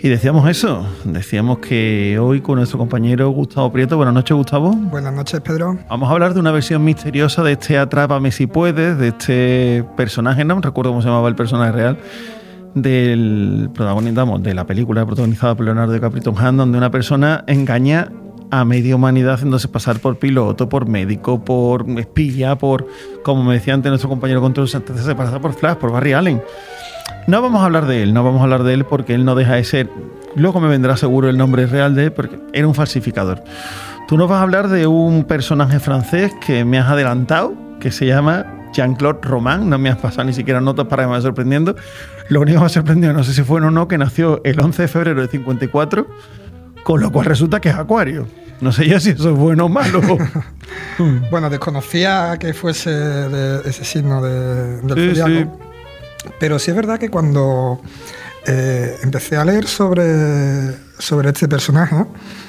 Y decíamos eso, decíamos que hoy con nuestro compañero Gustavo Prieto. Buenas noches, Gustavo. Buenas noches, Pedro. Vamos a hablar de una versión misteriosa de este Atrápame si puedes, de este personaje, no recuerdo cómo se llamaba el personaje real, del protagonista de la película protagonizada por Leonardo DiCaprio y Tom Hanks, donde una persona engaña a media humanidad haciéndose pasar por piloto, por médico, por espía, por, como me decía antes nuestro compañero Control, se pasa por Flash, por Barry Allen. No vamos a hablar de él porque él no deja de ser, luego me vendrá seguro el nombre real de él, porque era un falsificador. Tú nos vas a hablar de un personaje francés que me has adelantado, que se llama Jean-Claude Roman. No me has pasado ni siquiera notas para que me vaya sorprendiendo. Lo único que me ha sorprendido, no sé si fue o no, que nació el 11 de febrero de 54, con lo cual resulta que es Acuario. No sé yo si eso es bueno o malo. Bueno, desconocía que fuese de ese signo del zodiaco. Sí. Pero sí es verdad que cuando empecé a leer sobre este personaje,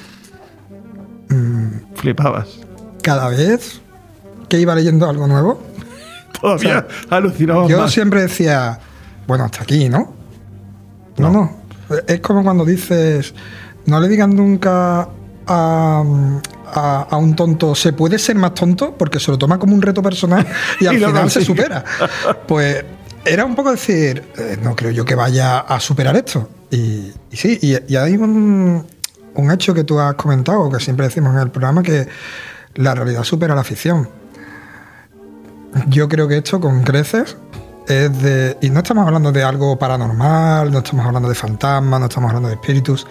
flipabas. Cada vez que iba leyendo algo nuevo, todavía alucinaba yo más. Siempre decía, bueno, hasta aquí, ¿no? No. Es como cuando dices, no le digan nunca a un tonto, se puede ser más tonto, porque se lo toma como un reto personal y al final se supera. Pues era un poco decir, no creo yo que vaya a superar esto. Y sí, y hay un hecho que tú has comentado, que siempre decimos en el programa, que la realidad supera la ficción. Yo creo que esto con creces es de... Y no estamos hablando de algo paranormal, no estamos hablando de fantasmas, no estamos hablando de espíritus.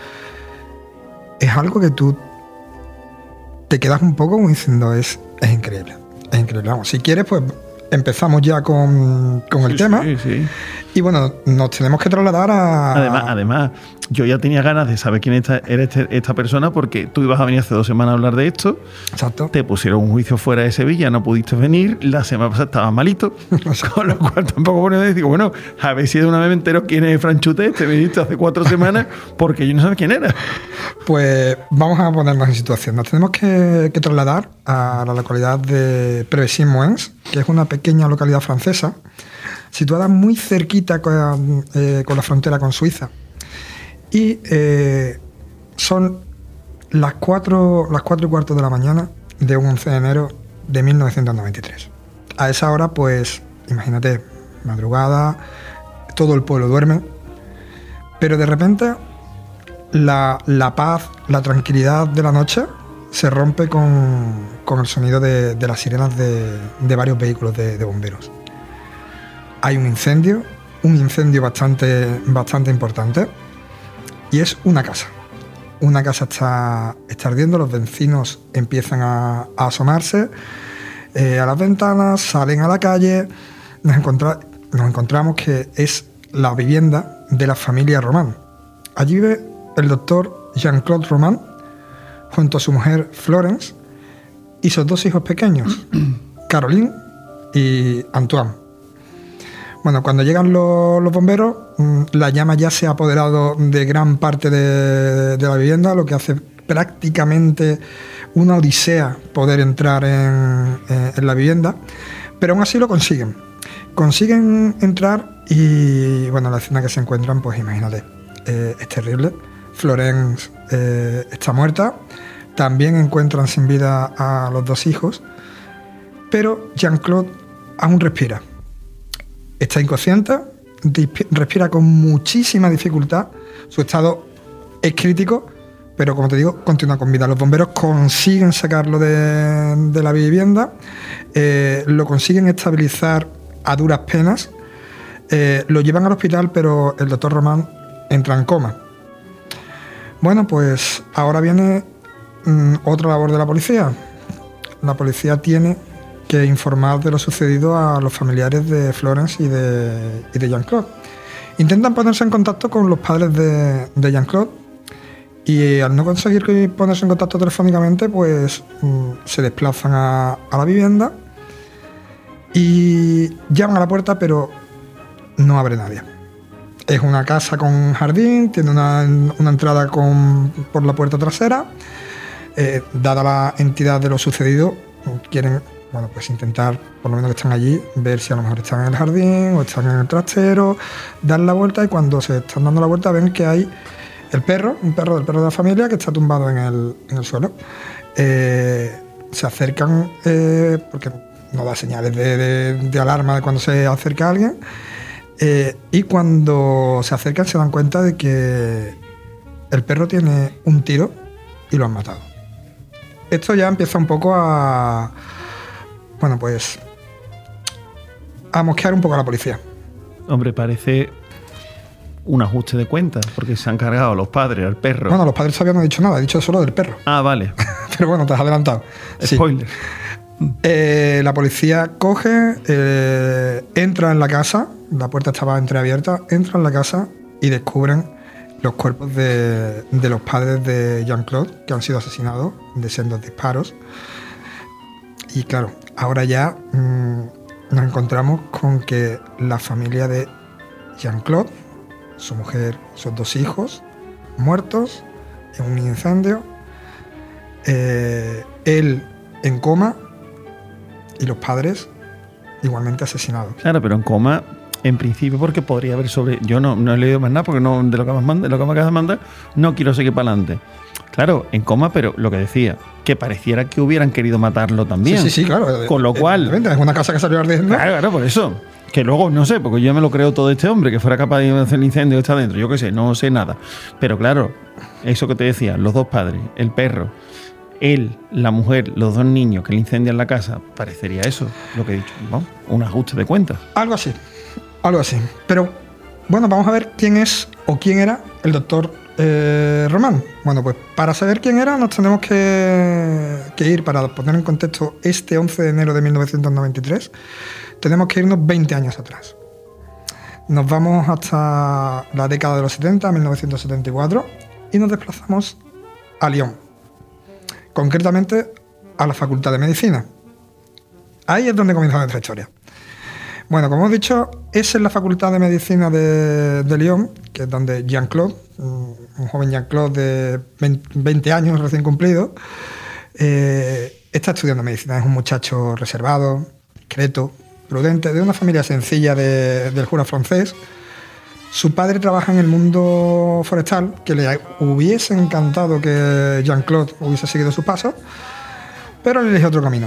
Es algo que tú te quedas un poco diciendo, es increíble. Es increíble. Vamos, si quieres, pues empezamos ya con el tema. Sí. Y bueno, nos tenemos que trasladar a... Además, yo ya tenía ganas de saber quién era esta persona, porque tú ibas a venir hace 2 semanas a hablar de esto. Exacto. Te pusieron un juicio fuera de Sevilla, no pudiste venir. La semana pasada estabas malito. Con lo cual tampoco ponía de decir, bueno, a ver si de una vez me entero quién es Franchute. Te viniste hace 4 semanas porque yo no sabía quién era. Pues vamos a ponernos en situación. Nos tenemos que trasladar a la localidad de Prevessin-Moëns, que es una pequeña localidad francesa situada muy cerquita con la frontera con Suiza. Y son las 4:15 de la mañana de un 11 de enero de 1993. A esa hora, pues, imagínate, madrugada, todo el pueblo duerme, pero de repente la paz, la tranquilidad de la noche se rompe con el sonido de las sirenas de varios vehículos de bomberos. Hay un incendio bastante importante, y es una casa. Una casa está ardiendo, los vecinos empiezan a asomarse a las ventanas, salen a la calle, nos encontramos que es la vivienda de la familia Roman. Allí vive el doctor Jean-Claude Roman junto a su mujer Florence y sus 2 hijos pequeños, Caroline y Antoine. Bueno, cuando llegan los bomberos, la llama ya se ha apoderado de gran parte de la vivienda, lo que hace prácticamente una odisea poder entrar en la vivienda, pero aún así lo consiguen. Consiguen entrar y, bueno, la escena que se encuentran, pues imagínate, es terrible. Florence está muerta, también encuentran sin vida a los 2 hijos, pero Jean-Claude aún respira. Está inconsciente, respira con muchísima dificultad, su estado es crítico, pero como te digo, continúa con vida. Los bomberos consiguen sacarlo de la vivienda, lo consiguen estabilizar a duras penas, lo llevan al hospital, pero el doctor Roman entra en coma. Bueno, pues ahora viene otra labor de la policía. La policía tiene que informar de lo sucedido a los familiares de Florence y de Jean-Claude. Intentan ponerse en contacto con los padres de Jean-Claude, y al no conseguir ponerse en contacto telefónicamente, pues se desplazan a la vivienda y llaman a la puerta, pero no abre nadie. Es una casa con jardín, tiene una entrada por la puerta trasera. Dada la entidad de lo sucedido, quieren, bueno, pues intentar, por lo menos que están allí, ver si a lo mejor están en el jardín o están en el trastero, dar la vuelta, y cuando se están dando la vuelta ven que hay el perro de la familia, que está tumbado en el suelo. Se acercan porque no da señales de alarma de cuando se acerca alguien. Y cuando se acercan se dan cuenta de que el perro tiene un tiro y lo han matado. Esto ya empieza un poco a mosquear un poco a la policía. Hombre, parece un ajuste de cuentas, porque se han cargado los padres, al perro. Bueno, los padres todavía no han dicho nada, he dicho solo del perro. Ah, vale. Pero bueno, te has adelantado. Spoiler. Sí. La policía coge, entra en la casa, la puerta estaba entreabierta, entra en la casa y descubren los cuerpos de los padres de Jean-Claude, que han sido asesinados de sendos disparos. Y claro, ahora ya nos encontramos con que la familia de Jean-Claude, su mujer, sus 2 hijos, muertos en un incendio, él en coma y los padres igualmente asesinados. Claro, pero en coma, en principio, porque podría haber Yo no he leído más nada, porque no, de lo que me acabas de mandar, no quiero seguir para adelante. Claro, en coma, pero lo que decía, que pareciera que hubieran querido matarlo también. Sí, claro. Con lo cual... Es una casa que salió ardiendo. Claro, por eso. Que luego, no sé, porque yo me lo creo todo este hombre, que fuera capaz de hacer el incendio que está dentro. Yo qué sé, no sé nada. Pero claro, eso que te decía, los 2 padres, el perro, él, la mujer, los 2 niños que le incendian la casa, parecería eso, lo que he dicho, ¿no? Un ajuste de cuentas. Algo así. Pero, bueno, vamos a ver quién es o quién era el doctor Román. Bueno, pues para saber quién era nos tenemos que ir, para poner en contexto, este 11 de enero de 1993, tenemos que irnos 20 años atrás. Nos vamos hasta la década de los 70, 1974, y nos desplazamos a Lyon, concretamente a la Facultad de Medicina. Ahí es donde comienza nuestra historia. Bueno, como hemos dicho, esa es la Facultad de Medicina de Lyon, que es donde Jean-Claude, un joven Jean-Claude de 20 años recién cumplido, está estudiando medicina. Es un muchacho reservado, discreto, prudente, de una familia sencilla del Jura francés. Su padre trabaja en el mundo forestal, que le hubiese encantado que Jean-Claude hubiese seguido sus pasos, pero le elige otro camino.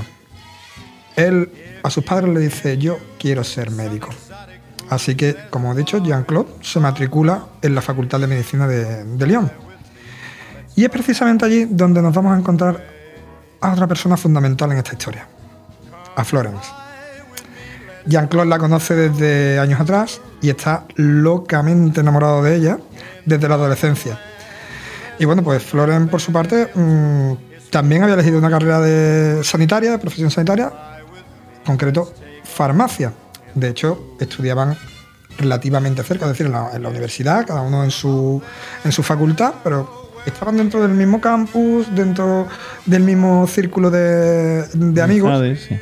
Él a sus padres le dice: yo quiero ser médico. Así que, como he dicho, Jean-Claude se matricula en la Facultad de Medicina de Lyon. Y es precisamente allí donde nos vamos a encontrar a otra persona fundamental en esta historia, a Florence. Jean-Claude la conoce desde años atrás y está locamente enamorado de ella desde la adolescencia. Y bueno, pues Florence, por su parte, también había elegido una carrera de profesión sanitaria, en concreto farmacia. De hecho, estudiaban relativamente cerca, es decir, en la universidad, cada uno en su facultad, pero estaban dentro del mismo campus, dentro del mismo círculo de amigos. Sí.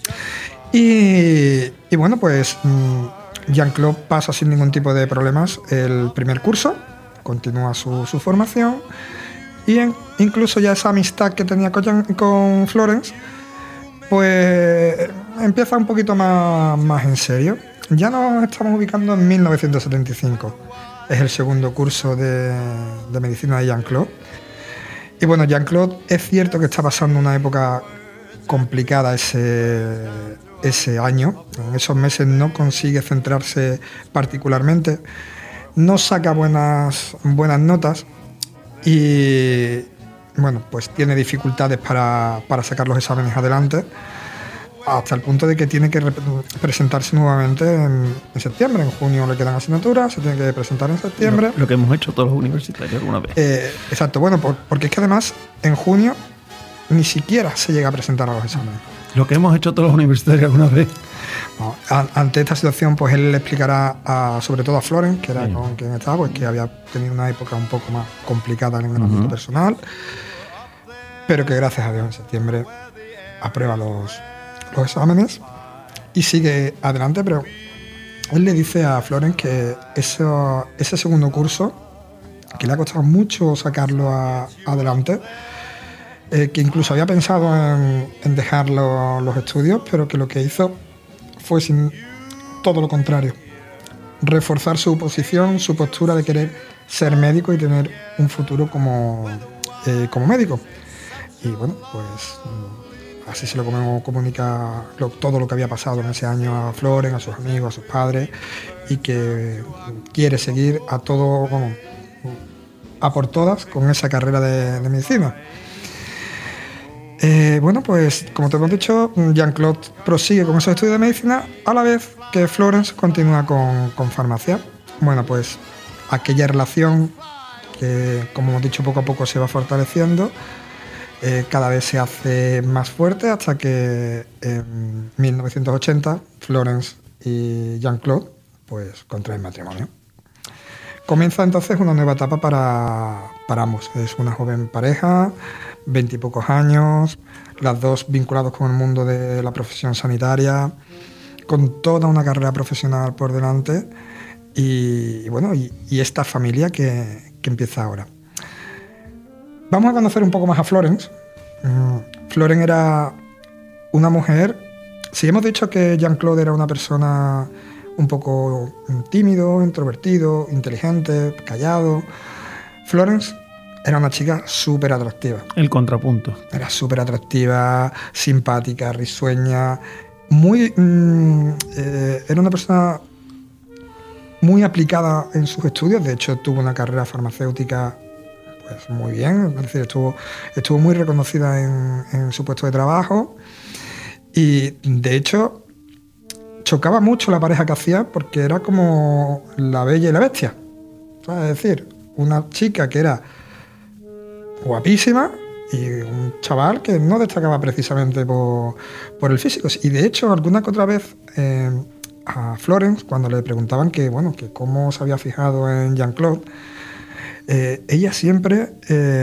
Y bueno, pues Jean-Claude pasa sin ningún tipo de problemas el primer curso, continúa su formación, y incluso ya esa amistad que tenía con Florence, pues empieza un poquito más en serio. Ya nos estamos ubicando en 1975. Es el segundo curso de medicina de Jean-Claude. Y bueno, Jean-Claude es cierto que está pasando una época complicada ese año. En esos meses no consigue centrarse particularmente, no saca buenas notas y bueno, pues tiene dificultades para sacar los exámenes adelante, hasta el punto de que tiene que presentarse nuevamente en septiembre. En junio le quedan asignaturas, se tiene que presentar en septiembre. Lo que hemos hecho todos los universitarios alguna vez. Exacto, bueno, porque es que además en junio ni siquiera se llega a presentar a los exámenes. Lo que hemos hecho todos los universitarios alguna vez. No, ante esta situación, pues él le explicará sobre todo a Florence, que era con quien estaba, pues que había tenido una época un poco más complicada en el ámbito personal, pero que gracias a Dios en septiembre aprueba los exámenes y sigue adelante. Pero él le dice a Florence que ese segundo curso, que le ha costado mucho sacarlo adelante, que incluso había pensado en dejar los estudios, pero que lo que hizo fue todo lo contrario. reforzar su posición, su postura de querer ser médico y tener un futuro como médico. Y bueno, pues así se lo comunica todo lo que había pasado en ese año a Florence, a sus amigos, a sus padres, y que quiere seguir a todo, a por todas, con esa carrera de medicina. Bueno, pues como te hemos dicho, Jean-Claude prosigue con esos estudios de medicina a la vez que Florence continúa con farmacia. Bueno, pues aquella relación que, como hemos dicho, poco a poco se va fortaleciendo, cada vez se hace más fuerte hasta que en 1980 Florence y Jean-Claude pues contraen matrimonio. Comienza entonces una nueva etapa para ambos. Es una joven pareja, 20 y pocos años, las dos vinculados con el mundo de la profesión sanitaria, con toda una carrera profesional por delante y bueno, y esta familia que empieza ahora. Vamos a conocer un poco más a Florence. Florence era una mujer. Si hemos dicho que Jean-Claude era una persona un poco tímido, introvertido, inteligente, callado, Florence era una chica súper atractiva. El contrapunto. Era súper atractiva, simpática, risueña, era una persona muy aplicada en sus estudios. De hecho, tuvo una carrera farmacéutica pues muy bien, es decir, estuvo muy reconocida en su puesto de trabajo y, de hecho, chocaba mucho la pareja que hacía porque era como la bella y la bestia. Es decir, una chica que era guapísima y un chaval que no destacaba precisamente por el físico. Y de hecho, alguna que otra vez a Florence, cuando le preguntaban que cómo se había fijado en Jean-Claude, ella siempre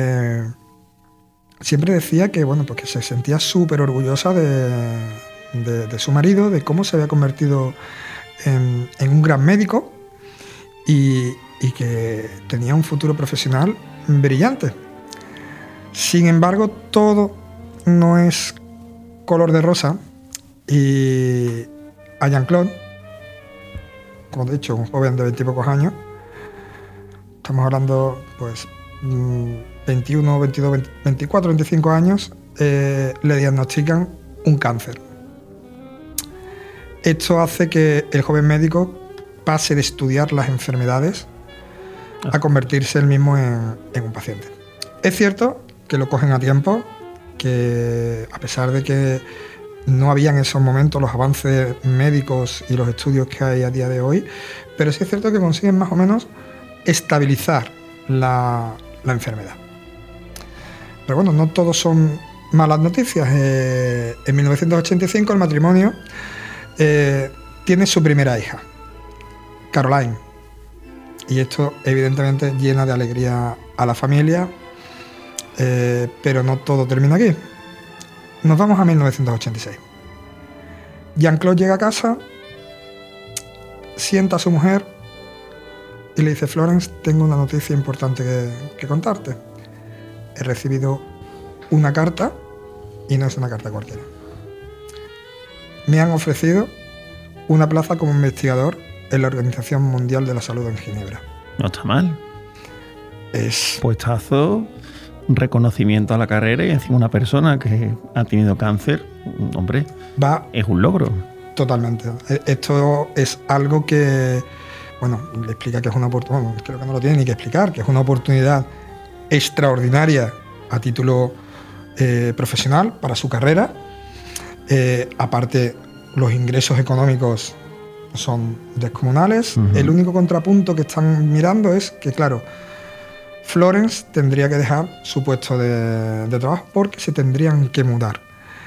decía que que se sentía súper orgullosa de su marido, de cómo se había convertido en un gran médico y que tenía un futuro profesional brillante. Sin embargo, todo no es color de rosa y a Jean-Claude, como he dicho, un joven de 20 y pocos años, estamos hablando pues 21, 22, 24, 25 años, le diagnostican un cáncer. Esto hace que el joven médico pase de estudiar las enfermedades a convertirse él mismo en un paciente. Es cierto que lo cogen a tiempo, que a pesar de que no había en esos momentos los avances médicos y los estudios que hay a día de hoy, pero sí es cierto que consiguen más o menos estabilizar la enfermedad. Pero bueno, no todos son malas noticias. En 1985 el matrimonio tiene su primera hija, Caroline, y esto evidentemente llena de alegría a la familia, pero no todo termina aquí. Nos vamos a 1986. Jean-Claude llega a casa, sienta a su mujer y le dice: Florence, tengo una noticia importante que contarte. He recibido una carta y no es una carta cualquiera. Me han ofrecido una plaza como investigador en la Organización Mundial de la Salud en Ginebra. No está mal. Es puestazo, reconocimiento a la carrera y encima una persona que ha tenido cáncer, hombre, es un logro. Totalmente. Esto es algo que, le explica que es una oportunidad, creo que no lo tiene ni que explicar, que es una oportunidad extraordinaria a título profesional para su carrera. Aparte, los ingresos económicos son descomunales. Uh-huh. El único contrapunto que están mirando es que, claro, Florence tendría que dejar su puesto de trabajo porque se tendrían que mudar.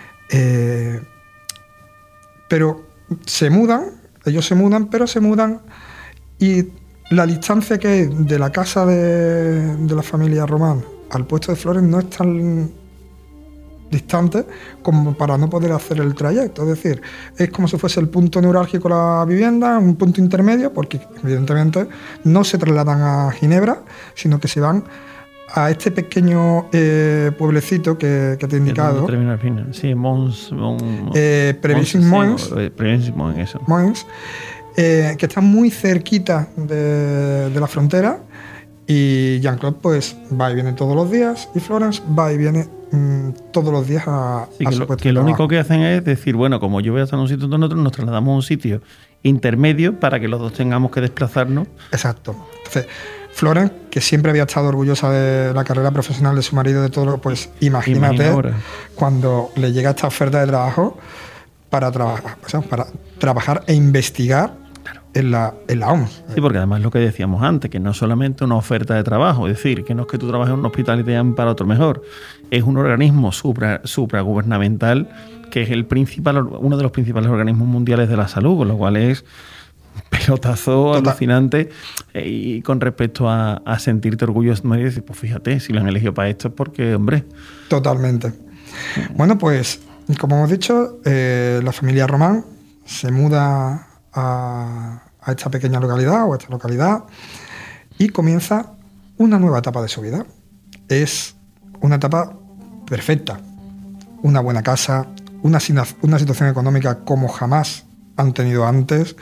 Pero ellos se mudan, pero se mudan y la distancia que hay de la casa de la familia Román al puesto de Florence no es tan distante como para no poder hacer el trayecto. Es decir, es como si fuese el punto neurálgico de la vivienda, un punto intermedio, porque evidentemente no se trasladan a Ginebra, sino que se van a este pequeño pueblecito que te he indicado. Termina al final. Sí, Previs-Moins, Previs-Moins, eso. Moins, que está muy cerquita de la frontera, y Jean-Claude pues va y viene todos los días, y Florence va y viene todos los días a Sí, su que, lo, puesto que de lo único trabajo. que hacen es decir, bueno, como yo voy a estar en un sitio, nosotros nos trasladamos a un sitio intermedio para que los dos tengamos que desplazarnos. Exacto. Entonces, Florence, que siempre había estado orgullosa de la carrera profesional de su marido, de todo lo, pues imagínate Imagina ahora. cuando le llega esta oferta de trabajo para trabajar, o sea, para trabajar e investigar en la OMS. Sí, porque además lo que decíamos antes, que no es solamente una oferta de trabajo, es decir, que no es que tú trabajes en un hospital y te llamen para otro mejor, es un organismo supragubernamental que es uno de los principales organismos mundiales de la salud, con lo cual es un pelotazo alucinante, y con respecto a sentirte orgulloso y decir, pues fíjate, si lo han elegido para esto es porque, hombre. Totalmente. Bueno, pues como hemos dicho, la familia Román se muda a esta pequeña localidad o a esta localidad y comienza una nueva etapa de su vida. Es una etapa perfecta, una buena casa, una situación económica como jamás han tenido antes,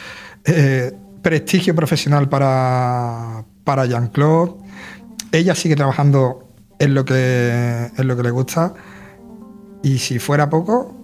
prestigio profesional para Jean-Claude. Ella sigue trabajando en lo que le gusta, y si fuera poco,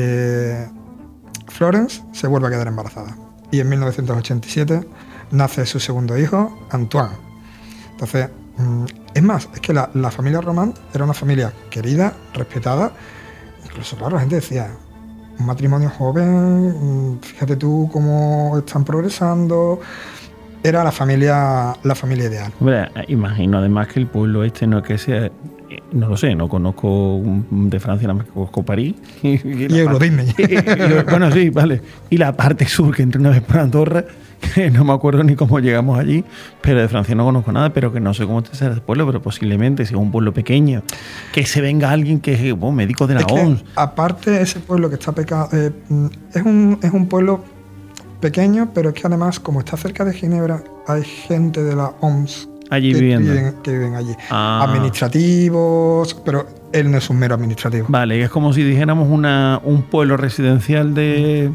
Florence se vuelve a quedar embarazada y en 1987 nace su segundo hijo, Antoine. Entonces, es más, es que la familia Román era una familia querida, respetada. Incluso, claro, la gente decía, un matrimonio joven, fíjate tú cómo están progresando. Era la familia ideal. Hombre, imagino además que el pueblo este no es que sea, no lo sé, no conozco de Francia, nada más que conozco París. Y Euro Disney. Bueno, sí, vale. Y la parte sur, que entré una vez por Andorra, que no me acuerdo ni cómo llegamos allí, pero de Francia no conozco nada, pero que no sé cómo será el pueblo, pero posiblemente, si es un pueblo pequeño, que se venga alguien que es médico de la OMS. Aparte, ese pueblo que está es un pueblo pequeño, pero es que además, como está cerca de Ginebra, hay gente de la OMS allí que viven allí. Administrativos, pero él no es un mero administrativo. Vale, es como si dijéramos un pueblo residencial de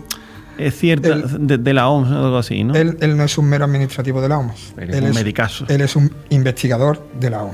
la OMS o algo así, ¿no? Él no es un mero administrativo de la OMS. Él es un medicazo. Él es un investigador de la OMS.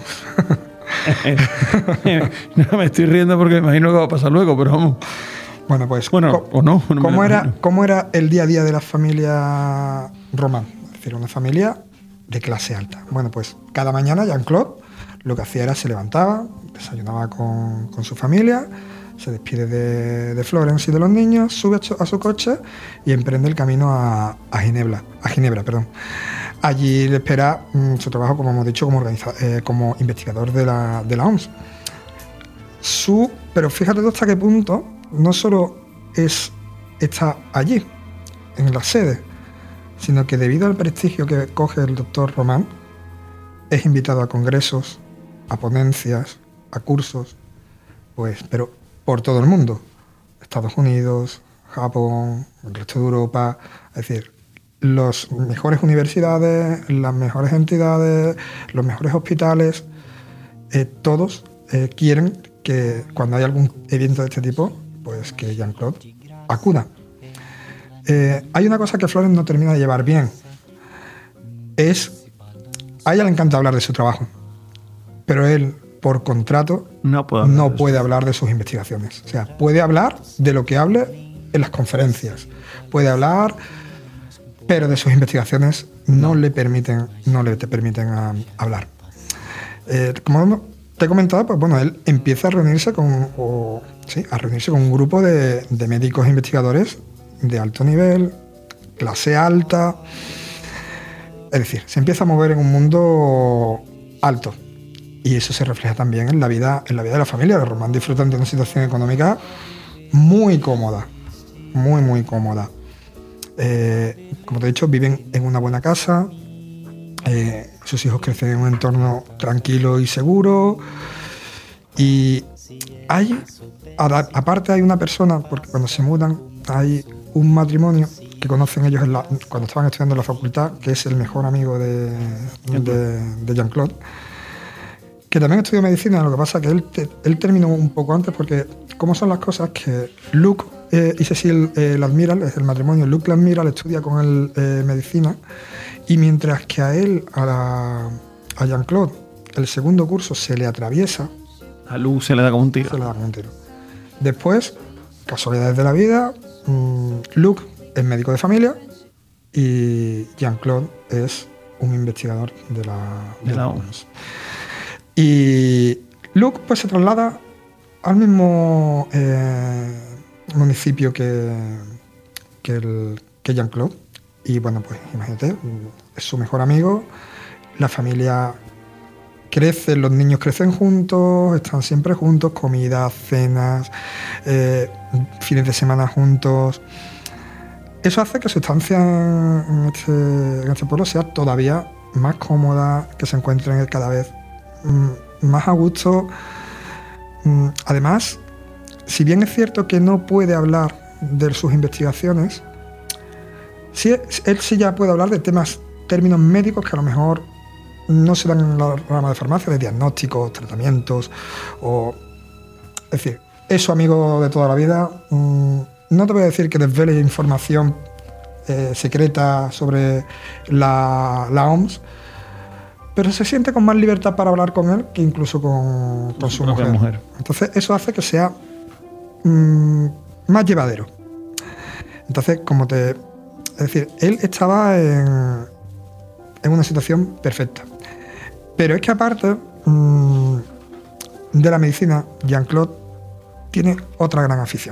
No, me estoy riendo porque me imagino que va a pasar luego, pero vamos. Bueno, pues, o no. ¿Cómo era el día a día de la familia Román? Es decir, una familia de clase alta. Bueno, pues cada mañana Jean-Claude lo que hacía era se levantaba, desayunaba con su familia, se despide de Florence y de los niños, sube a su coche y emprende el camino a Ginebra. Allí le espera su trabajo, como hemos dicho, como investigador de la OMS. Pero fíjate tú hasta qué punto no solo está allí, en la sede, sino que debido al prestigio que coge el doctor Román, es invitado a congresos, a ponencias, a cursos, pero por todo el mundo. Estados Unidos, Japón, el resto de Europa, es decir, las mejores universidades, las mejores entidades, los mejores hospitales, todos quieren que cuando hay algún evento de este tipo, pues que Jean-Claude acuda. Hay una cosa que Florence no termina de llevar bien. A ella le encanta hablar de su trabajo, pero él, por contrato, no puede hablar de sus investigaciones. O sea, puede hablar de lo que hable en las conferencias, puede hablar, pero de sus investigaciones no le permiten hablar. Como te he comentado, pues bueno, él empieza a reunirse con un grupo de médicos investigadores de alto nivel, clase alta. Es decir, se empieza a mover en un mundo alto. Y eso se refleja también en la vida de la familia. Los Román disfrutan de una situación económica muy cómoda. Muy, muy cómoda. Como te he dicho, viven en una buena casa. Sus hijos crecen en un entorno tranquilo y seguro. Y aparte hay una persona, porque cuando se mudan hay un matrimonio que conocen ellos cuando estaban estudiando en la facultad, que es el mejor amigo de Jean-Claude, que también estudió medicina. Lo que pasa es que él terminó un poco antes, porque cómo son las cosas, que Luc y Cecile L'Admiral, es el matrimonio. Luc L'Admiral estudia con él medicina, y mientras que a Jean-Claude el segundo curso se le atraviesa, A Luc se le da como un tiro. se le da como un tiro. Después, casualidades de la vida, Luc es médico de familia y Jean-Claude es un investigador de la OMS. Y Luc pues se traslada al mismo municipio que Jean-Claude. Y bueno, pues imagínate, es su mejor amigo, la familia crece, los niños crecen juntos, están siempre juntos, comidas, cenas, fines de semana juntos. Eso hace que su estancia en este pueblo sea todavía más cómoda, que se encuentren cada vez más a gusto. Además, si bien es cierto que no puede hablar de sus investigaciones, él sí ya puede hablar de términos médicos que a lo mejor no se dan en la rama de farmacia, de diagnósticos, tratamientos, es decir, es su amigo de toda la vida. No te voy a decir que desvele información secreta sobre la OMS, pero se siente con más libertad para hablar con él que incluso con su mujer. Entonces eso hace que sea más llevadero. Entonces, es decir, él estaba en una situación perfecta. Pero es que aparte de la medicina, Jean-Claude tiene otra gran afición.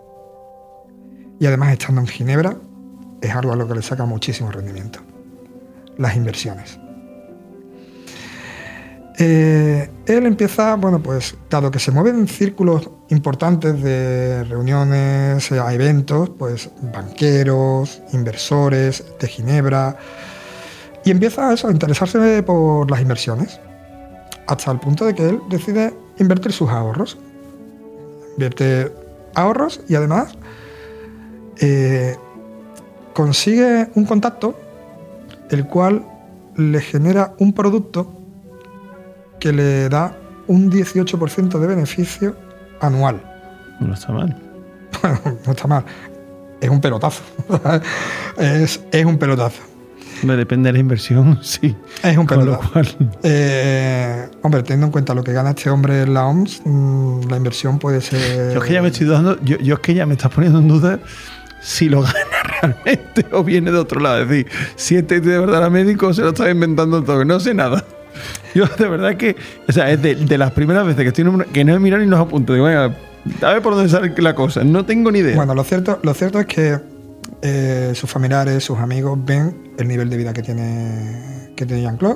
Y además, estando en Ginebra, es algo a lo que le saca muchísimo rendimiento: las inversiones. Él empieza, bueno, pues dado que se mueve en círculos importantes de reuniones, a eventos, pues banqueros, inversores de Ginebra, y empieza a interesarse por las inversiones, hasta el punto de que él decide invertir sus ahorros. Invierte ahorros y además consigue un contacto, el cual le genera un producto que le da un 18% de beneficio anual. No está mal. Bueno, no está mal. Es un pelotazo. es un pelotazo. Depende de la inversión, sí. Es un pelotazo. Con lo cual... hombre, teniendo en cuenta lo que gana este hombre en la OMS, la inversión puede ser... Yo es que ya me estoy dudando, yo es que ya me estás poniendo en duda si lo gana realmente o viene de otro lado. Es decir, si este de verdad era médico o se lo está inventando todo. No sé nada. Yo de verdad que, o sea, es de las primeras veces que estoy que no he mirado ni los apuntes. Digo, venga, a ver por dónde sale la cosa. No tengo ni idea. Bueno, lo cierto es que sus familiares, sus amigos ven el nivel de vida que tiene Jean-Claude.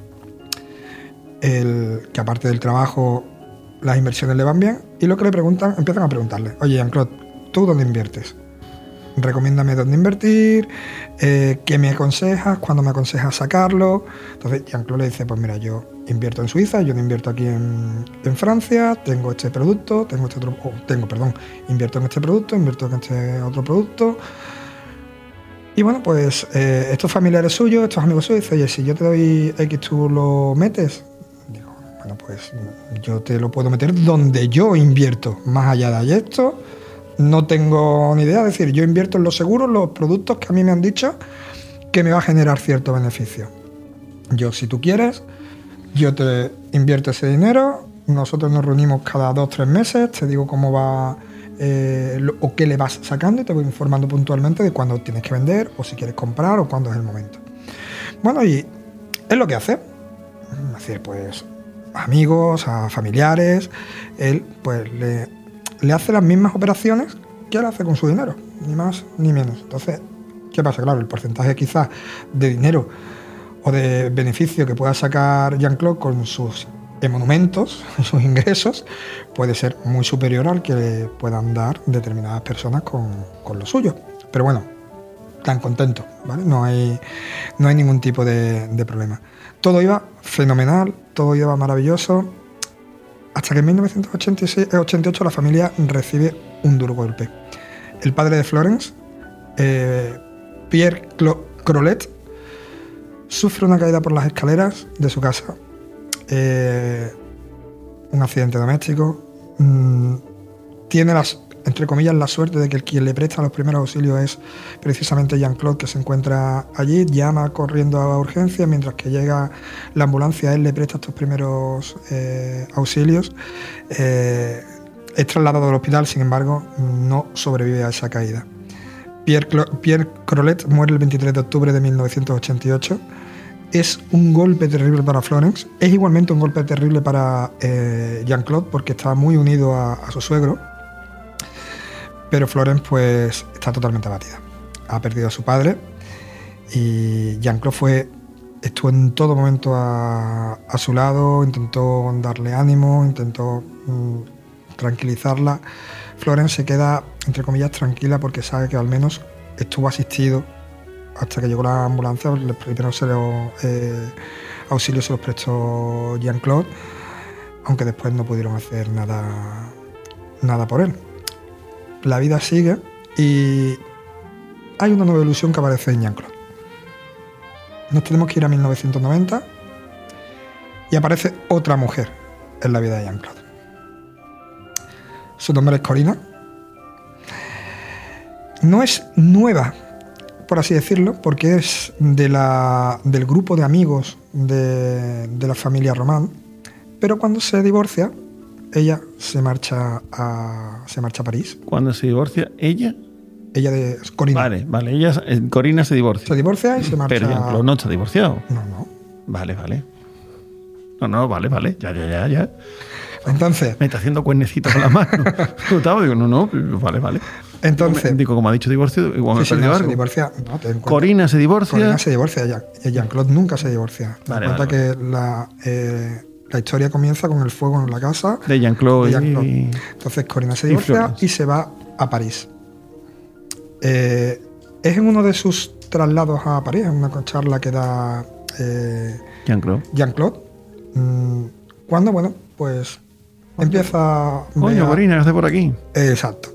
Que aparte del trabajo, las inversiones le van bien. Y lo que le preguntan, empiezan a preguntarle: oye, Jean-Claude, ¿tú dónde inviertes? Recomiéndame dónde invertir, qué me aconsejas, cuándo me aconsejas sacarlo. Entonces Jean-Claude le dice: pues mira, yo invierto en Suiza, yo no invierto aquí en Francia, tengo este producto, invierto en este producto, invierto en este otro producto. Y bueno, pues estos familiares suyos, estos amigos suyos, dicen: oye, si yo te doy X, ¿tú lo metes? Digo, bueno, pues yo te lo puedo meter donde yo invierto. Más allá de esto, no tengo ni idea. Es decir, yo invierto en los seguros, los productos que a mí me han dicho que me va a generar cierto beneficio. Yo, si tú quieres, yo te invierto ese dinero, nosotros nos reunimos cada 2 o 3 meses, te digo cómo va o qué le vas sacando y te voy informando puntualmente de cuándo tienes que vender o si quieres comprar o cuándo es el momento. Bueno, y es lo que hace. Es decir, pues amigos, a familiares, él pues le hace las mismas operaciones que él hace con su dinero, ni más ni menos. Entonces, ¿qué pasa? Claro, el porcentaje quizás de dinero o de beneficio que pueda sacar Jean-Claude con sus emolumentos, sus ingresos, puede ser muy superior al que puedan dar determinadas personas con lo suyo. Pero bueno, están contentos, ¿vale? No hay ningún tipo de problema. Todo iba fenomenal, todo iba maravilloso, hasta que en 1988 la familia recibe un duro golpe. El padre de Florence, Pierre Crolet, sufre una caída por las escaleras de su casa, un accidente doméstico, tiene entre comillas, la suerte de que quien le presta los primeros auxilios es precisamente Jean-Claude, que se encuentra allí, llama corriendo a urgencias, mientras que llega la ambulancia, él le presta estos primeros auxilios. Es trasladado al hospital, sin embargo, no sobrevive a esa caída. Pierre Crolet muere el 23 de octubre de 1988. Es un golpe terrible para Florence. Es igualmente un golpe terrible para Jean-Claude, porque estaba muy unido a su suegro. Pero Florence pues está totalmente abatida. Ha perdido a su padre y Jean-Claude estuvo en todo momento a su lado, intentó darle ánimo, intentó tranquilizarla. Florence se queda, entre comillas, tranquila porque sabe que al menos estuvo asistido hasta que llegó la ambulancia. Los primeros auxilios se los prestó Jean-Claude, aunque después no pudieron hacer nada por él. La vida sigue y hay una nueva ilusión que aparece en Jean-Claude. Nos tenemos que ir a 1990 y aparece otra mujer en la vida de Jean-Claude. Su nombre es Corina. No es nueva, por así decirlo, porque es del grupo de amigos de la familia Román, pero cuando se divorcia, ella se marcha a París. ¿Cuándo se divorcia ella? Ella de Corina. Vale. Ella, Corina se divorcia. Se divorcia y se marcha. Pero Jean-Claude no está divorciado. No. Vale. No, vale. Ya. Entonces. Me está haciendo cuernecito con la mano. Digo, no, vale. Entonces. Digo, como ha dicho divorcio, igual me perdió algo. Se divorcia. No, Corina se divorcia. Corina se divorcia. Jean-Claude nunca se divorcia. Vale, cuenta que la historia comienza con el fuego en la casa de Jean-Claude. Entonces Corina se divorcia y se va a París. Es en uno de sus traslados a París, en una charla que da Jean-Claude, cuando, pues empieza... Coño, Corina, ¿qué hace por aquí? Exacto.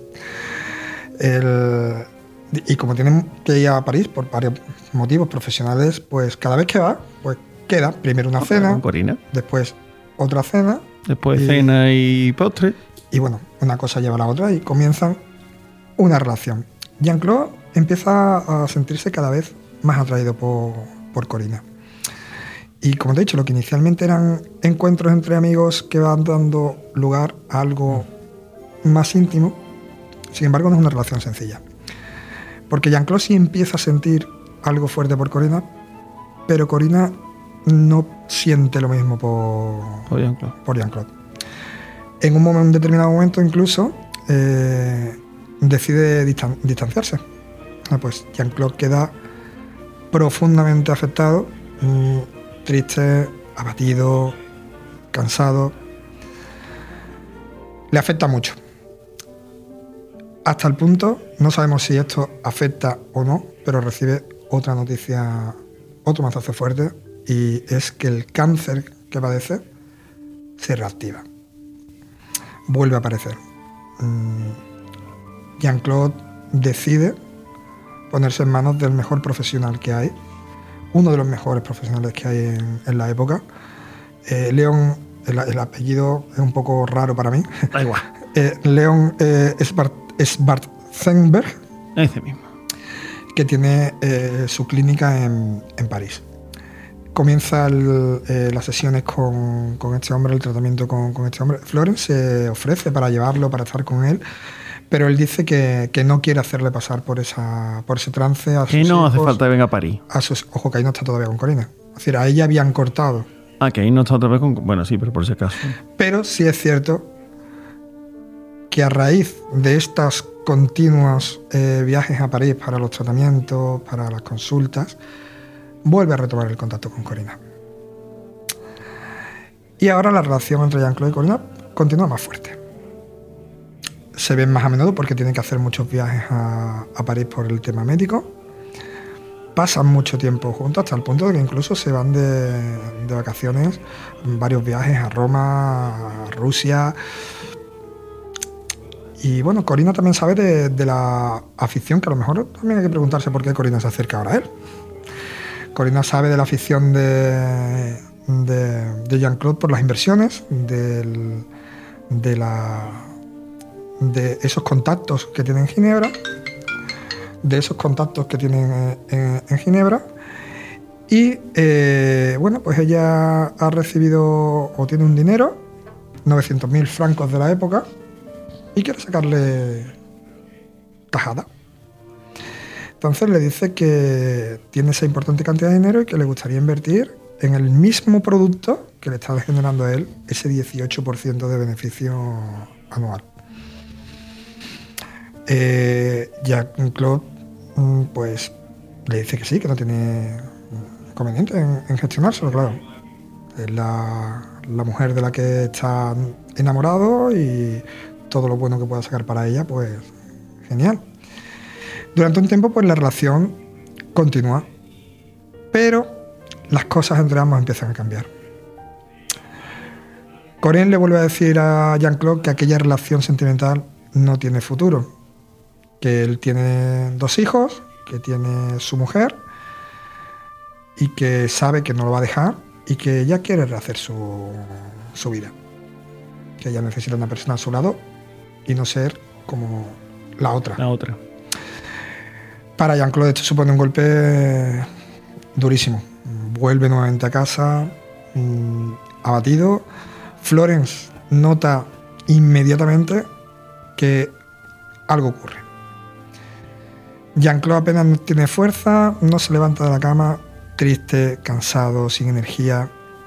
Y como tienen que ir a París por varios motivos profesionales, pues cada vez que va, pues queda primero una cena, con Corina, después otra cena, después cena y postre. Y bueno, una cosa lleva a la otra y comienzan una relación. Jean-Claude empieza a sentirse cada vez más atraído por Corina. Y como te he dicho, lo que inicialmente eran encuentros entre amigos que van dando lugar a algo más íntimo, sin embargo no es una relación sencilla. Porque Jean-Claude sí empieza a sentir algo fuerte por Corina, pero Corina no siente lo mismo por Jean-Claude. En un determinado momento incluso decide distanciarse. Pues Jean-Claude queda profundamente afectado, triste, abatido, cansado. Le afecta mucho. Hasta el punto, no sabemos si esto afecta o no, pero recibe otra noticia, otro mazazo fuerte, y es que el cáncer que padece se reactiva. Vuelve a aparecer. Jean-Claude decide ponerse en manos del mejor profesional que hay, uno de los mejores profesionales que hay en la época. Leon, el apellido es un poco raro para mí. Da igual. Leon Schwarzenberg, ese mismo, que tiene su clínica en París. Comienza las sesiones con este hombre, el tratamiento con este hombre. Florence se ofrece para llevarlo, para estar con él, pero él dice que no quiere hacerle pasar por ese trance a sus hijos. Que no hace falta que venga a París. Ojo, que ahí no está todavía con Corina. Es decir, a ella habían cortado. Que ahí no está otra vez con... Bueno, sí, pero por ese caso. Pero sí es cierto que a raíz de estas continuos viajes a París para los tratamientos, para las consultas, vuelve a retomar el contacto con Corina. Y ahora la relación entre Jean-Claude y Corina continúa más fuerte. Se ven más a menudo porque tienen que hacer muchos viajes a París por el tema médico. Pasan mucho tiempo juntos hasta el punto de que incluso se van de vacaciones, varios viajes a Roma, a Rusia. Y bueno, Corina también sabe de la afición, que a lo mejor también hay que preguntarse por qué Corina se acerca ahora a él. Corina sabe de la afición de Jean-Claude por las inversiones, de de esos contactos que tienen en Ginebra, en Ginebra. Y bueno, pues ella ha recibido o tiene un dinero, 900.000 francos de la época, y quiere sacarle tajada. Entonces le dice que tiene esa importante cantidad de dinero y que le gustaría invertir en el mismo producto que le está generando a él ese 18% de beneficio anual. Jean-Claude pues le dice que sí, que no tiene inconveniente en gestionárselo, claro. Es la mujer de la que está enamorado y todo lo bueno que pueda sacar para ella, pues genial. Durante un tiempo, pues la relación continúa, pero las cosas entre ambos empiezan a cambiar. Corinne le vuelve a decir a Jean-Claude que aquella relación sentimental no tiene futuro, que él tiene 2 hijos, que tiene su mujer y que sabe que no lo va a dejar y que ella quiere rehacer su vida, que ella necesita una persona a su lado y no ser como la otra. Para Jean-Claude esto supone un golpe durísimo. Vuelve nuevamente a casa, abatido. Florence nota inmediatamente que algo ocurre. Jean-Claude apenas no tiene fuerza, no se levanta de la cama, triste, cansado, sin energía.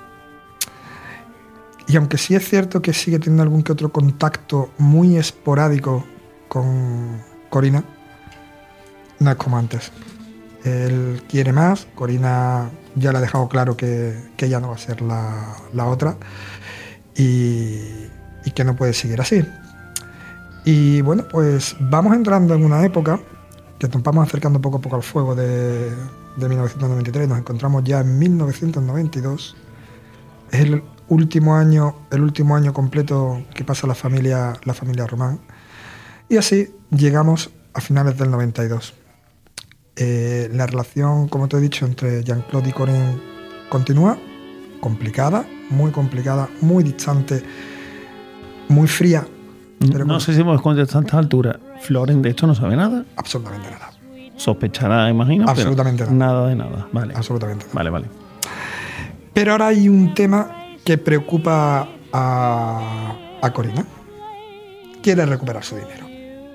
Y aunque sí es cierto que sigue teniendo algún que otro contacto muy esporádico con Corina, no es como antes. Él quiere más, Corina ya le ha dejado claro que ella no va a ser la otra y que no puede seguir así. Y bueno, pues vamos entrando en una época que nos vamos acercando poco a poco al fuego de 1993, nos encontramos ya en 1992. Es el último año completo que pasa la familia Román. Y así llegamos a finales del 92. La relación, como te he dicho, entre Jean-Claude y Corinne continúa, complicada, muy distante, muy fría. Pero no sé si hemos contestado a esta altura. Florence de esto no sabe nada. Absolutamente nada. Sospechará, imagino. Absolutamente pero nada de nada. Vale. Absolutamente nada. Vale. Pero ahora hay un tema que preocupa a Corina. Quiere recuperar su dinero.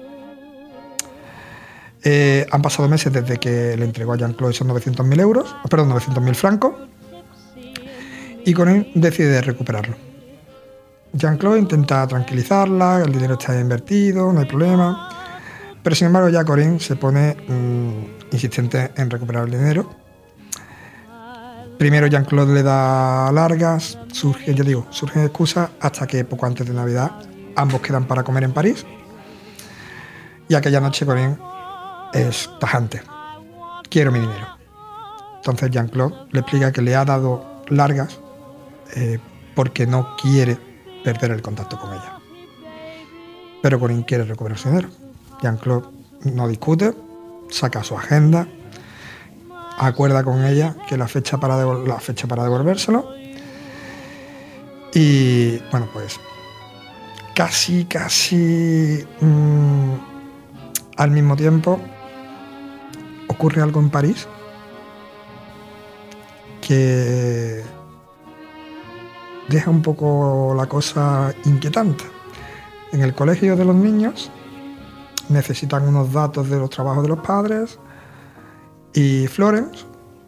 Han pasado meses desde que le entregó a Jean-Claude esos 900.000 francos, y Corinne decide recuperarlo. Jean-Claude intenta tranquilizarla, el dinero está invertido, no hay problema, pero sin embargo ya Corinne se pone insistente en recuperar el dinero. Primero Jean-Claude le da largas, surgen excusas, hasta que poco antes de Navidad ambos quedan para comer en París, y aquella noche Corinne es tajante: quiero mi dinero. Entonces Jean-Claude le explica que le ha dado largas porque no quiere perder el contacto con ella. Pero Corinne quiere recuperar su dinero. Jean-Claude no discute, saca su agenda, acuerda con ella que la fecha para devolvérselo. Y bueno, pues casi al mismo tiempo ocurre algo en París que deja un poco la cosa inquietante. En el colegio de los niños necesitan unos datos de los trabajos de los padres y Florence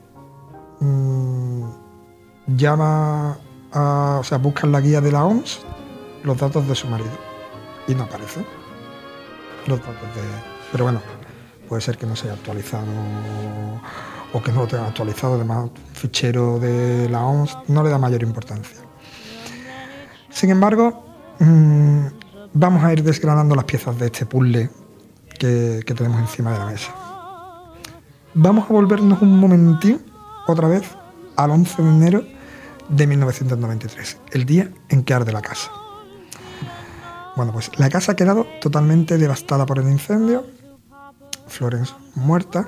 busca en la guía de la OMS los datos de su marido y no aparecen los datos pero bueno, puede ser que no se haya actualizado o que no lo tenga actualizado. Además, fichero de la OMS no le da mayor importancia. Sin embargo, vamos a ir desgranando las piezas de este puzzle que tenemos encima de la mesa. Vamos a volvernos un momentín otra vez al 11 de enero de 1993, el día en que arde la casa. Bueno, pues la casa ha quedado totalmente devastada por el incendio. Florence muerta,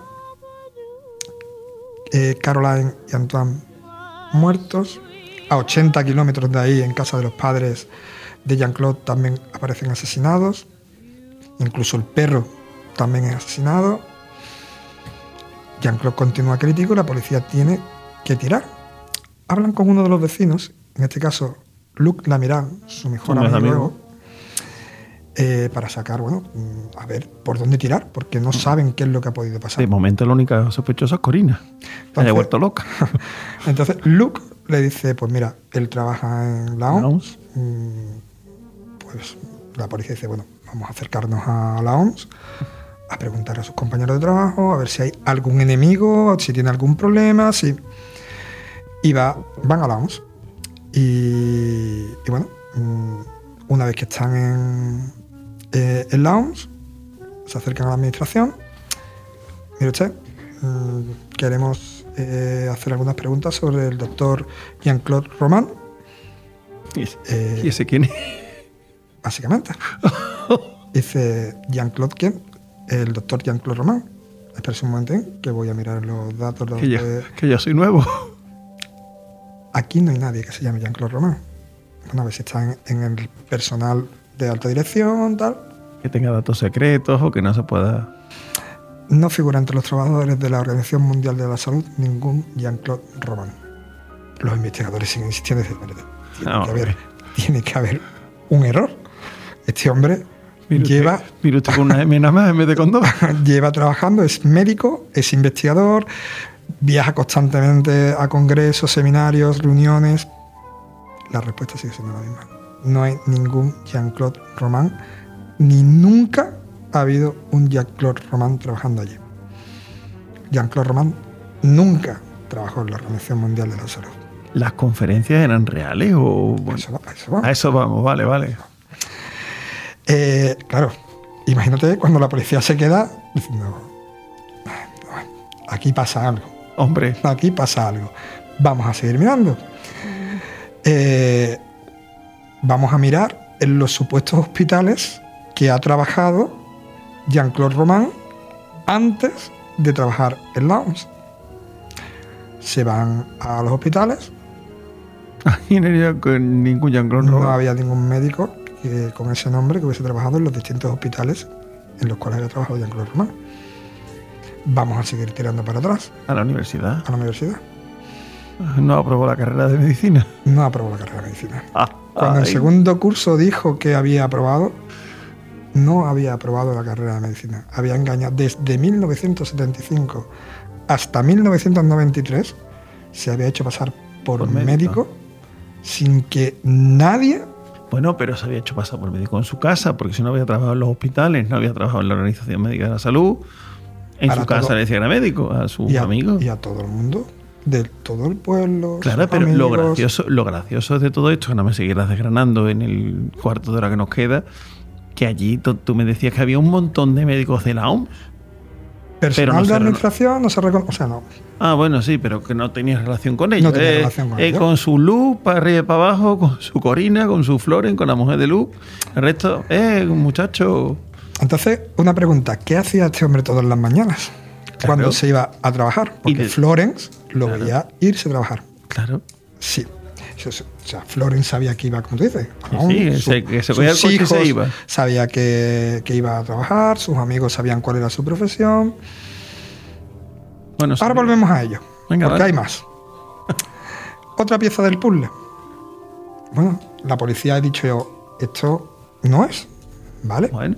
Caroline y Antoine muertos. A 80 kilómetros de ahí, en casa de los padres de Jean-Claude, también aparecen asesinados. Incluso el perro también es asesinado. Jean-Claude continúa crítico y la policía tiene que tirar. Hablan con uno de los vecinos, en este caso Luc Lamirand, su mejor amigo, para sacar, a ver por dónde tirar, porque no saben qué es lo que ha podido pasar. De momento la única sospechosa es Corina, que haya vuelto loca. Entonces Luc le dice, pues mira, él trabaja en la OMS, pues la policía dice, bueno, vamos a acercarnos a la OMS, a preguntar a sus compañeros de trabajo, a ver si hay algún enemigo, si tiene algún problema, y van a la OMS. Y bueno, una vez que están en la OMS, se acercan a la administración. Mire usted, queremos hacer algunas preguntas sobre el doctor Jean-Claude Roman. ¿Y ese quién es? Básicamente. Dice, ¿Jean-Claude quién? El doctor Jean-Claude Roman. Espérese un momento, que voy a mirar los datos. Que ya soy nuevo. Aquí no hay nadie que se llame Jean-Claude Roman. Bueno, a ver si está en el personal de alta dirección, tal. Que tenga datos secretos o que no se pueda... No figura entre los trabajadores de la Organización Mundial de la Salud ningún Jean-Claude Roman. Los investigadores siguen insistiendo. Tiene que haber un error. Este hombre lleva usted con una M nada más en vez de con dos. Lleva trabajando, es médico, es investigador, viaja constantemente a congresos, seminarios, reuniones. La respuesta sigue siendo la misma. No hay ningún Jean-Claude Roman, ni nunca ha habido un Jean-Claude Roman trabajando allí. Jean-Claude Roman nunca trabajó en la Organización Mundial de la Salud. ¿Las conferencias eran reales o...? A eso vamos, vale. Claro, imagínate cuando la policía se queda diciendo, aquí pasa algo. Hombre. Aquí pasa algo. Vamos a seguir mirando. Vamos a mirar en los supuestos hospitales que ha trabajado Jean-Claude Roman antes de trabajar en la OMS. Se van a los hospitales. Aquí no había ningún Jean-Claude Roman. No había ningún médico con ese nombre que hubiese trabajado en los distintos hospitales en los cuales había trabajado Jean-Claude Roman. Vamos a seguir tirando para atrás. ¿A la universidad? A la universidad. ¿No aprobó la carrera de medicina? No aprobó la carrera de medicina. Cuando en segundo curso dijo que había aprobado, no había aprobado la carrera de medicina. Había engañado. Desde 1975 hasta 1993 se había hecho pasar por médico sin que nadie... Bueno, pero se había hecho pasar por médico en su casa, porque si no había trabajado en los hospitales, no había trabajado en la Organización Médica de la Salud. En su casa le decía que era médico, a sus amigos. Y a todo el mundo, de todo el pueblo. Claro, pero lo gracioso de todo esto, que no me siguieras desgranando en el cuarto de hora que nos queda, que allí tú me decías que había un montón de médicos de la OMS. Personal de administración no se reconoce. O sea, no. Ah, bueno, sí, pero que no tenía relación con ellos. No tenía relación con ellos. Con su Luz, para arriba y para abajo, con su Corina, con su Floren, con la mujer de Luz. El resto, muchacho. Entonces, una pregunta. ¿Qué hacía este hombre todas las mañanas? Cuando se iba a trabajar. Porque Florence lo veía irse a trabajar. Claro. Sí. O sea, Florence sabía que iba, como tú dices. Que se cogía el coche y se iba. Sabía que iba a trabajar, sus amigos sabían cuál era su profesión. Bueno, ahora volvemos a ello. Venga, porque hay más. Otra pieza del puzzle. Bueno, la policía ha dicho yo, esto no es, ¿vale? Bueno.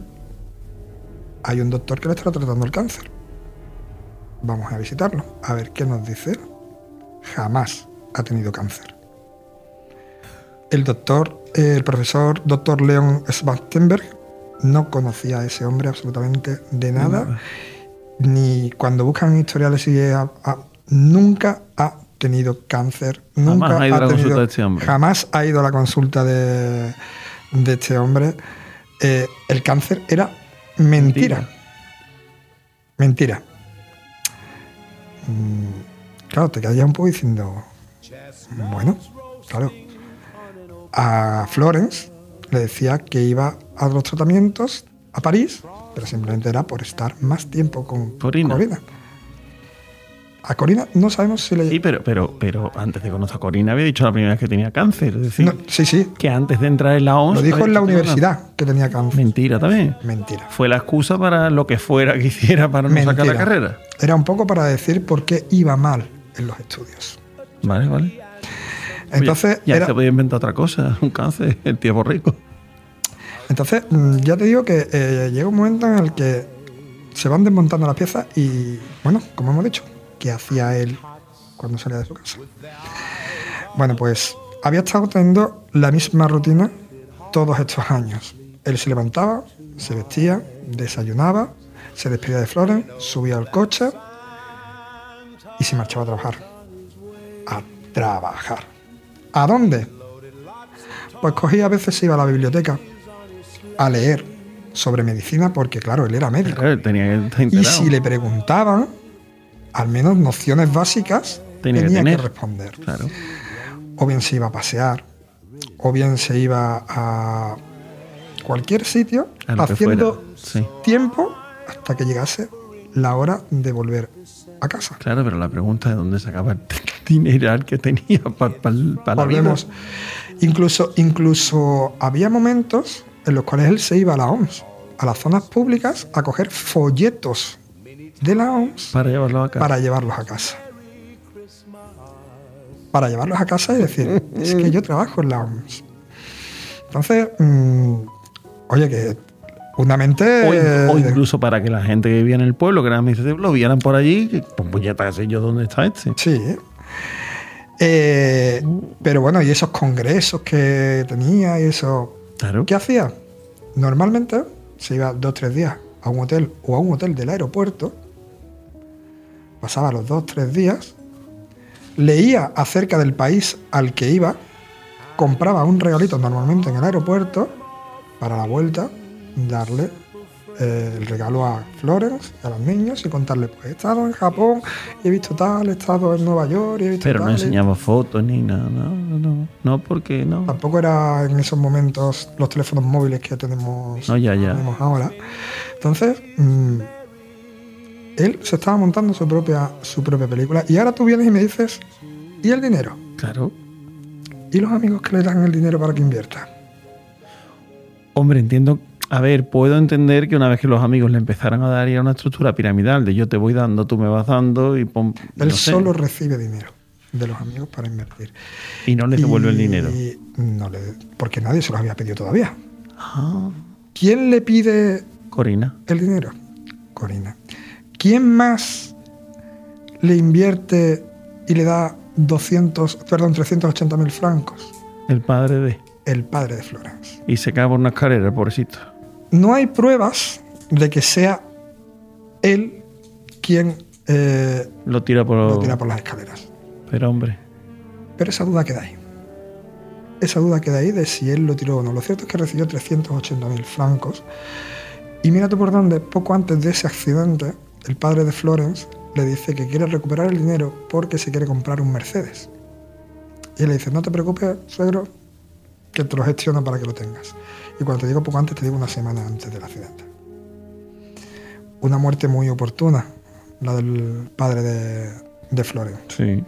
Hay un doctor que le está tratando el cáncer. Vamos a visitarlo, a ver qué nos dice. Jamás ha tenido cáncer. El profesor Dr. Leon Schwarzenberg no conocía a ese hombre absolutamente de nada. Ni cuando buscan historiales nunca ha tenido cáncer. Jamás ha ido a la consulta de este hombre. Jamás ha ido a la consulta de este hombre. El cáncer era mentira. Claro, te quedas ya un poco diciendo, bueno, claro. A Florence le decía que iba a los tratamientos a París, pero simplemente era por estar más tiempo con Corina. A Corina no sabemos si le... Sí, pero antes de conocer a Corina había dicho la primera vez que tenía cáncer. Es decir, No, sí. que antes de entrar en la OMS... Lo dijo había en la dicho universidad que tenía cáncer. Mentira también. Mentira. Fue la excusa para lo que fuera que hiciera para no sacar la Mentira. carrera. Era un poco para decir por qué iba mal en los estudios. Vale. Entonces, Oye, ya se podía inventar otra cosa, un cáncer, el tiempo rico. Entonces, ya te digo que llega un momento en el que se van desmontando las piezas y, bueno, como hemos dicho, ¿qué hacía él cuando salía de su casa? Bueno, pues había estado teniendo la misma rutina todos estos años. Él se levantaba, se vestía, desayunaba, se despedía de Florence, subía al coche y se marchaba a trabajar. A trabajar. ¿A dónde? Pues cogía, a veces se iba a la biblioteca a leer sobre medicina, porque claro, él era médico. Claro, tenía que estar Y enterado. si le preguntaban, al menos nociones básicas tenía que responder. Claro. O bien se iba a pasear, o bien se iba a cualquier sitio A lo que haciendo fuera, sí. tiempo hasta que llegase la hora de volver a casa. Claro, pero la pregunta es dónde sacaba el dineral que tenía para la vida. Volvemos. Incluso había momentos en los cuales él se iba a la OMS, a las zonas públicas, a coger folletos de la OMS Para llevarlo a casa. para llevarlos a casa. Para llevarlos a casa y decir, es que yo trabajo en la OMS. Entonces, oye, que una mente... O incluso para que la gente que vivía en el pueblo, que eran mis lo vieran por allí, que, pues ya está, sé yo dónde está este. Sí. Pero bueno, y esos congresos que tenía y eso... Claro. ¿Qué hacía? Normalmente se iba 2 o 3 días a un hotel o a un hotel del aeropuerto, pasaba los 2 o 3 días, leía acerca del país al que iba, compraba un regalito normalmente en el aeropuerto, para la vuelta darle el regalo a Florence y a los niños y contarle, pues he estado en Japón y he visto tal, he estado en Nueva York y he visto Pero tal. no enseñaba fotos ni nada, no, porque no. Tampoco era en esos momentos los teléfonos móviles que tenemos, No, ya. tenemos ahora. Entonces, él se estaba montando su propia película y ahora tú vienes y me dices, ¿y el dinero? Claro. ¿Y los amigos que le dan el dinero para que invierta? Hombre, entiendo. A ver, puedo entender que una vez que los amigos le empezaran a dar, era una estructura piramidal de yo te voy dando, tú me vas dando y pon, Él no sé. solo recibe dinero de los amigos para invertir. Y no le devuelve el dinero. Porque nadie se los había pedido todavía. Ah, ¿Quién le pide Corina. el dinero? Corina. ¿Quién más le invierte y le da 380.000 francos? El padre de. El padre de Florence. Y se cae por una escalera, pobrecito. No hay pruebas de que sea él quien Lo tira por las escaleras. Pero hombre. Pero esa duda queda ahí. Esa duda queda ahí de si él lo tiró o no. Lo cierto es que recibió 380.000 francos. Y mira tú por dónde, poco antes de ese accidente, el padre de Florence le dice que quiere recuperar el dinero porque se quiere comprar un Mercedes. Y él le dice, no te preocupes, suegro, que te lo gestiono para que lo tengas. Y cuando te digo poco antes, te digo una semana antes del accidente. Una muerte muy oportuna, la del padre de Florence. Sí.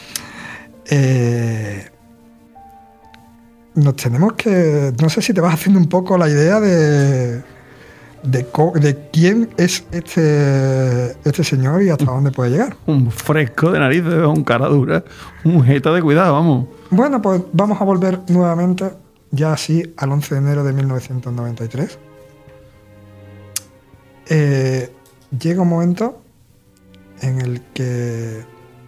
Nos tenemos que... No sé si te vas haciendo un poco la idea de quién es este señor y hasta dónde puede llegar. Un fresco de narices, un cara dura, un jeta de cuidado, vamos. Bueno, pues vamos a volver nuevamente, ya así, al 11 de enero de 1993. Llega un momento en el que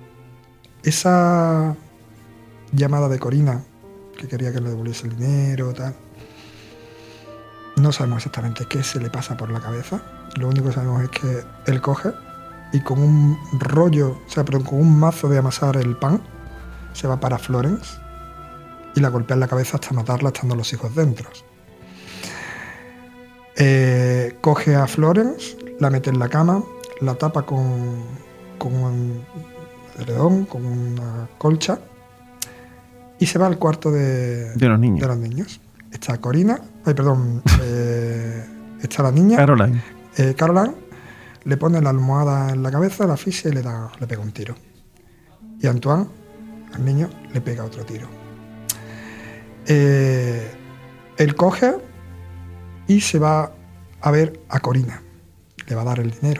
esa llamada de Corina, que quería que le devolviese el dinero, tal, no sabemos exactamente qué se le pasa por la cabeza. Lo único que sabemos es que él coge y con un rollo, con un mazo de amasar el pan, se va para Florence y la golpea en la cabeza hasta matarla, estando los hijos dentro. Coge a Florence, la mete en la cama, la tapa con un edredón, con una colcha, y se va al cuarto de los niños. Está Corina, está la niña, Caroline. Caroline, le pone la almohada en la cabeza, la asfixia y le pega un tiro. Y Antoine, al niño, le pega otro tiro. Él coge y se va a ver a Corina. Le va a dar el dinero.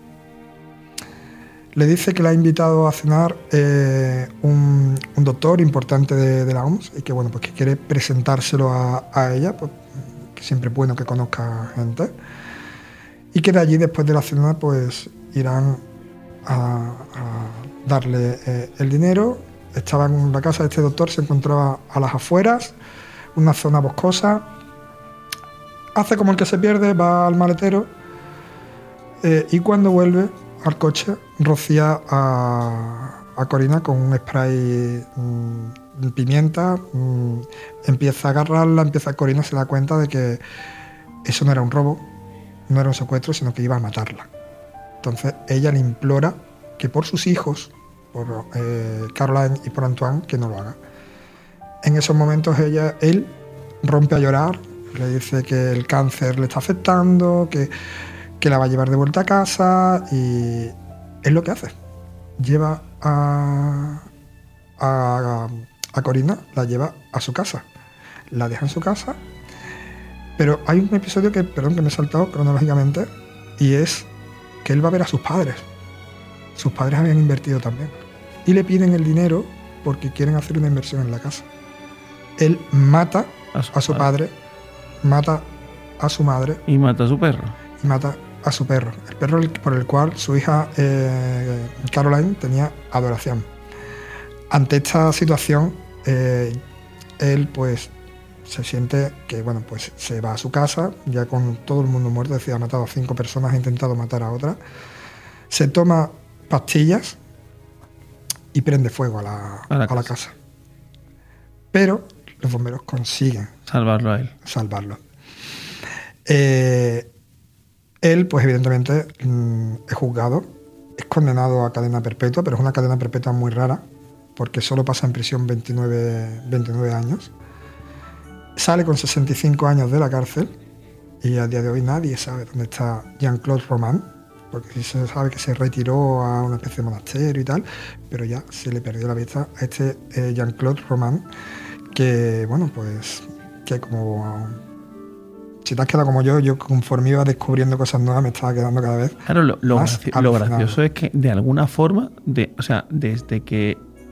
Le dice que le ha invitado a cenar un doctor importante de la OMS y que, bueno, pues que quiere presentárselo a ella, pues, que siempre es bueno que conozca gente. Y que de allí, después de la cena, pues irán a darle el dinero. Estaba en la casa de este doctor, se encontraba a las afueras, una zona boscosa. Hace como el que se pierde, va al maletero y cuando vuelve al coche rocía a Corina con un spray de pimienta, empieza a agarrarla, Corina se da cuenta de que eso no era un robo, no era un secuestro, sino que iba a matarla. Entonces ella le implora que por sus hijos, por Caroline y por Antoine, que no lo haga. En esos momentos él rompe a llorar, le dice que el cáncer le está afectando, que la va a llevar de vuelta a casa, y es lo que hace. Lleva a Corina, la lleva a su casa, la deja en su casa, pero hay un episodio que me he saltado cronológicamente, y es que él va a ver a sus padres. Sus padres habían invertido también y le piden el dinero porque quieren hacer una inversión en la casa. Él mata a su padre, mata a su madre y mata a su perro. Y mata a su perro, el perro por el cual su hija Caroline tenía adoración. Ante esta situación, él pues se siente que, bueno, pues se va a su casa, ya con todo el mundo muerto, es decir, ha matado a 5 personas, ha intentado matar a otra, se toma pastillas y prende fuego a la casa. Pero los bomberos consiguen salvarlo a él. Él, pues evidentemente, es juzgado, es condenado a cadena perpetua, pero es una cadena perpetua muy rara, porque solo pasa en prisión 29 años. Sale con 65 años de la cárcel y a día de hoy nadie sabe dónde está Jean-Claude Roman, porque sí se sabe que se retiró a una especie de monasterio y tal, pero ya se le perdió la vista a este Jean-Claude Roman, que, bueno, pues, que como... Si te has quedado como yo conforme iba descubriendo cosas nuevas me estaba quedando cada vez claro, más lo gracioso es que de alguna forma, desde que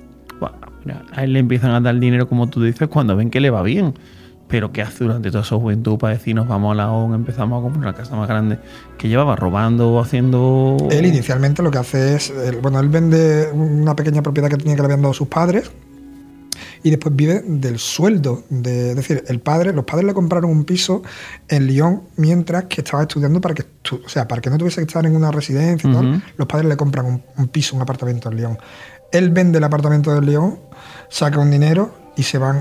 a él le empiezan a dar dinero, como tú dices, cuando ven que le va bien, pero ¿qué hace durante toda su juventud para decir nos vamos a la ON, empezamos a comprar una casa más grande? Que llevaba robando o haciendo... Él inicialmente lo que hace es, él vende una pequeña propiedad que tenía que le habían dado sus padres, y después vive del sueldo. Es decir, los padres le compraron un piso en Lyon mientras que estaba estudiando para que no tuviese que estar en una residencia y tal. Los padres le compran un piso, un apartamento en Lyon. Él vende el apartamento de Lyon, saca un dinero y se van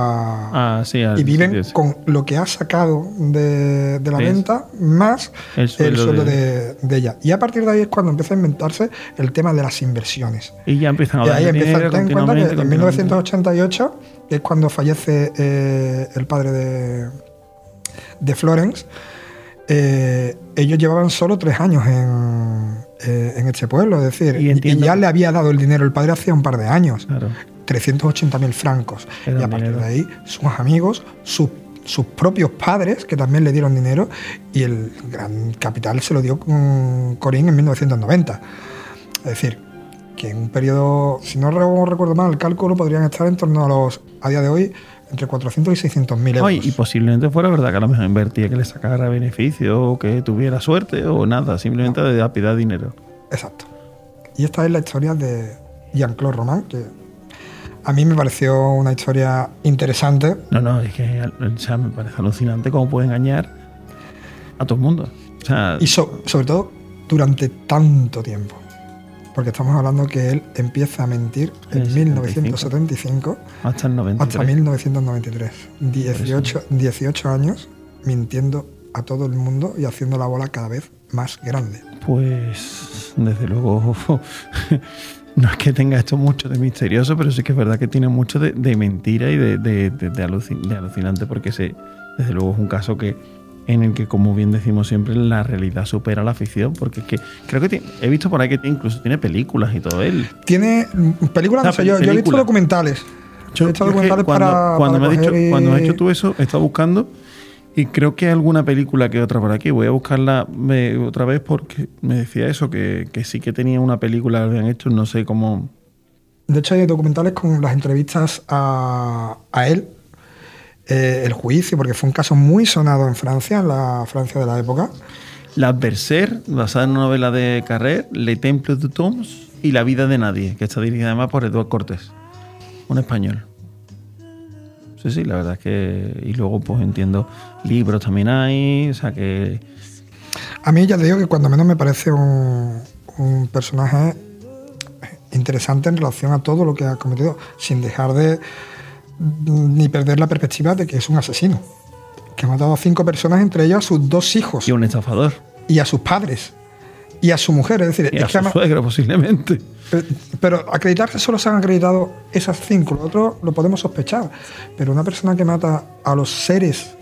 y viven con lo que ha sacado de la venta más el sueldo de ella. Y a partir de ahí es cuando empieza a inventarse el tema de las inversiones. Y ya empiezan a dar dinero. Ten en cuenta que en 1988, que es cuando fallece el padre de Florence, ellos llevaban solo 3 años en este pueblo, es decir, y ya le había dado el dinero el padre hacía un par de años. Claro. 380.000 francos. Y a partir de ahí, sus amigos, sus propios padres, que también le dieron dinero, y el gran capital se lo dio con Corinne en 1990. Es decir, que en un periodo, si no recuerdo mal, el cálculo podrían estar en torno a día de hoy, entre 400 y 600.000 euros. Y posiblemente fuera verdad que a lo mejor invertía que le sacara beneficio, o que tuviera suerte, o nada, simplemente de lapidar dinero. Exacto. Y esta es la historia de Jean-Claude Roman, que a mí me pareció una historia interesante. No, es que me parece alucinante cómo puede engañar a todo el mundo. Y sobre todo durante tanto tiempo. Porque estamos hablando que él empieza a mentir en 1975 hasta el 93. Hasta 1993. 18 años mintiendo a todo el mundo y haciendo la bola cada vez más grande. Pues desde luego... No es que tenga esto mucho de misterioso, pero sí que es verdad que tiene mucho de mentira y de alucinante, porque desde luego es un caso que en el que, como bien decimos siempre, la realidad supera la ficción, porque es que creo que he visto por ahí que incluso tiene películas y todo él. Tiene películas, no sé, yo he visto documentales. Cuando me has dicho tú eso, he estado buscando y creo que hay alguna película que otra por aquí. Voy a buscarla otra vez porque me decía eso, que sí que tenía una película que habían hecho, no sé cómo. De hecho, hay documentales con las entrevistas a él, el juicio, porque fue un caso muy sonado en Francia, en la Francia de la época. L'Adversaire, basada en una novela de Carrère, Le Temple du Toms y La vida de nadie, que está dirigida además por Eduard Cortés, un español. Sí, la verdad es que... Y luego, pues entiendo, libros también hay, o sea que... A mí ya te digo que cuando menos me parece un personaje interesante en relación a todo lo que ha cometido, sin dejar de ni perder la perspectiva de que es un asesino, que ha matado a 5 personas, entre ellos a sus 2 hijos. Y un estafador. Y a sus padres. Y a su mujer, es decir... Y a su suegra, posiblemente. Pero acreditarse solo se han acreditado esas 5, lo otro lo podemos sospechar. Pero una persona que mata a los seres